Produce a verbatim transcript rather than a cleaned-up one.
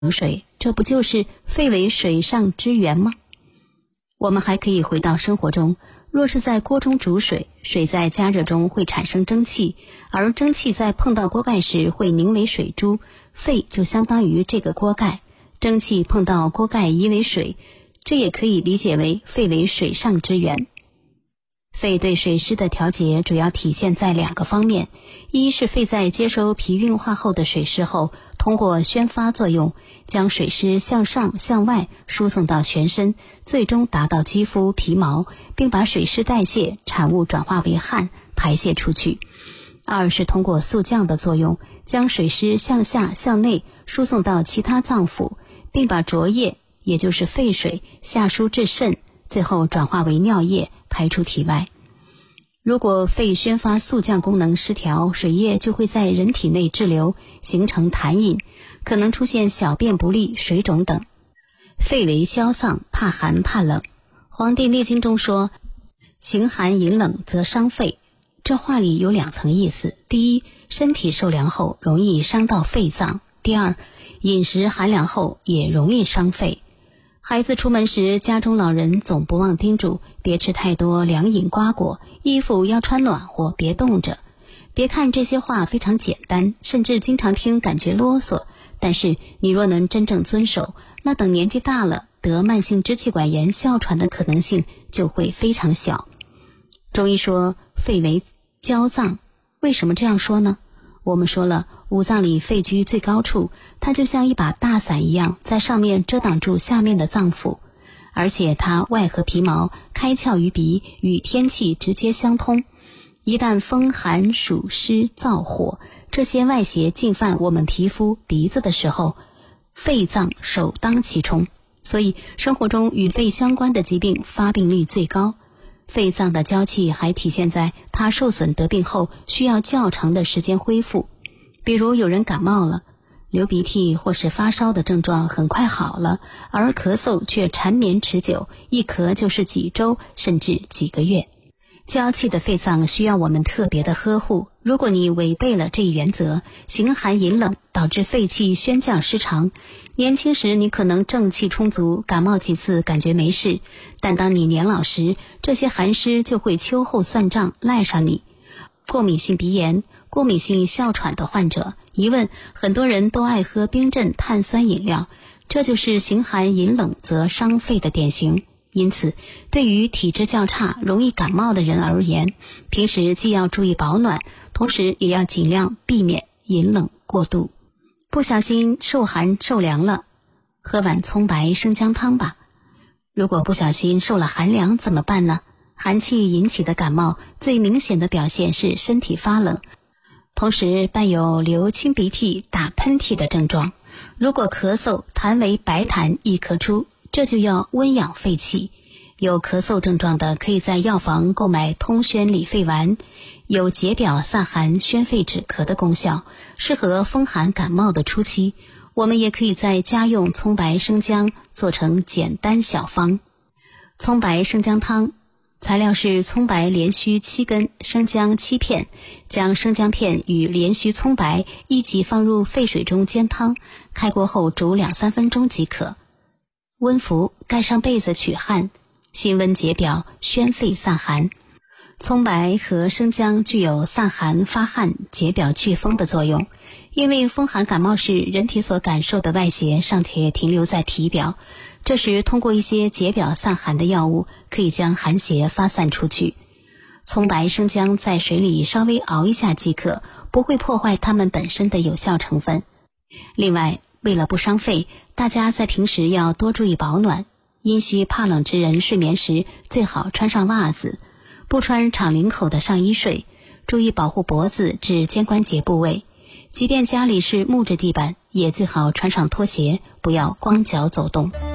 水，这不就是肺为水上之源吗？我们还可以回到生活中，若是在锅中煮水，水在加热中会产生蒸汽，而蒸汽在碰到锅盖时会凝为水珠，肺就相当于这个锅盖，蒸汽碰到锅盖移为水，这也可以理解为肺为水上之源。肺对水湿的调节主要体现在两个方面，一是肺在接收脾运化后的水湿后，通过宣发作用，将水湿向上向外输送到全身，最终达到肌肤皮毛，并把水湿代谢产物转化为汗排泄出去。二是通过速降的作用，将水湿向下向内输送到其他脏腑，并把浊液也就是废水下输至肾，最后转化为尿液排出体外。如果肺宣发速降功能失调，水液就会在人体内滞留，形成痰饮，可能出现小便不利、水肿等。肺为焦脏，怕寒怕冷。黄帝内经中说，情寒饮冷则伤肺，这话里有两层意思。第一，身体受凉后容易伤到肺脏；第二，饮食寒凉后也容易伤肺。孩子出门时，家中老人总不忘叮嘱，别吃太多凉饮瓜果，衣服要穿暖和，别冻着。别看这些话非常简单，甚至经常听感觉啰嗦，但是你若能真正遵守，那等年纪大了，得慢性支气管炎哮喘的可能性就会非常小。中医说肺为焦脏，为什么这样说呢？我们说了，五脏里肺居最高处，它就像一把大伞一样，在上面遮挡住下面的脏腑，而且它外合皮毛，开窍于鼻，与天气直接相通。一旦风寒暑湿燥火这些外邪进犯我们皮肤鼻子的时候，肺脏首当其冲，所以生活中与肺相关的疾病发病率最高。肺脏的娇气还体现在它受损得病后需要较长的时间恢复。比如有人感冒了，流鼻涕或是发烧的症状很快好了，而咳嗽却缠绵持久，一咳就是几周甚至几个月。娇气的肺脏需要我们特别的呵护，如果你违背了这一原则，形寒饮冷，导致肺气宣降失常，年轻时你可能正气充足，感冒几次感觉没事，但当你年老时，这些寒湿就会秋后算账赖上你。过敏性鼻炎、过敏性哮喘的患者一问，很多人都爱喝冰镇碳酸饮料，这就是形寒饮冷则伤肺的典型。因此，对于体质较差、容易感冒的人而言，平时既要注意保暖，同时也要尽量避免饮冷过度。不小心受寒受凉了，喝碗葱白生姜汤吧。如果不小心受了寒凉怎么办呢？寒气引起的感冒最明显的表现是身体发冷，同时伴有流清鼻涕、打喷嚏的症状。如果咳嗽，痰为白痰易咳出，这就要温养肺气。有咳嗽症状的，可以在药房购买通宣理肺丸，有解表散寒、宣肺止咳的功效，适合风寒感冒的初期。我们也可以在家用葱白生姜做成简单小方。葱白生姜汤材料是葱白连须七根，生姜七片，将生姜片与连须葱白一起放入沸水中煎汤，开锅后煮两三分钟即可。温服，盖上被子取汗，辛温解表，宣肺散寒。葱白和生姜具有散寒发汗、解表祛风的作用。因为风寒感冒时人体所感受的外邪尚且停留在体表，这时通过一些解表散寒的药物，可以将寒邪发散出去。葱白生姜在水里稍微熬一下即可，不会破坏它们本身的有效成分。另外，为了不伤肺，大家在平时要多注意保暖。阴虚怕冷之人睡眠时最好穿上袜子，不穿敞领口的上衣睡，注意保护脖子至肩关节部位。即便家里是木质地板，也最好穿上拖鞋，不要光脚走动。